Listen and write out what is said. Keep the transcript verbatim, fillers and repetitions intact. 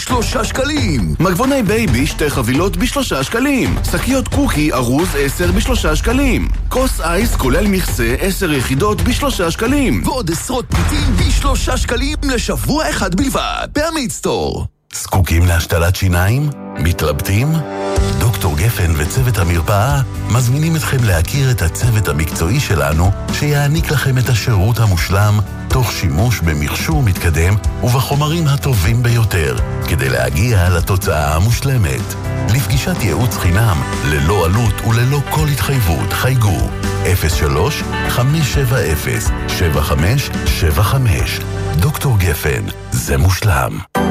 שלושה שקלים. מגבוני בייבי שתי חבילות בשלושה שקלים. שקיות קוקי ארוז עשר בשלושה שקלים. כוס אייס כולל מכסה עשר יחידות בשלושה שקלים. ועוד עשרות פריטים בשלושה שקלים לשבוע אחד בלבד. בעמית סטור. זקוקים להשתלת שיניים? מתלבטים? דוקטור גפן וצוות המרפאה מזמינים אתכם להכיר את הצוות המקצועי שלנו שיעניק לכם את השירות המושלם תוך שימוש במכשור מתקדם ובחומרים הטובים ביותר כדי להגיע לתוצאה המושלמת. לפגישת ייעוץ חינם ללא עלות וללא כל התחייבות חייגו אפס שלוש חמש שבע אפס שבע חמש שבע חמש. דוקטור גפן, זה מושלם.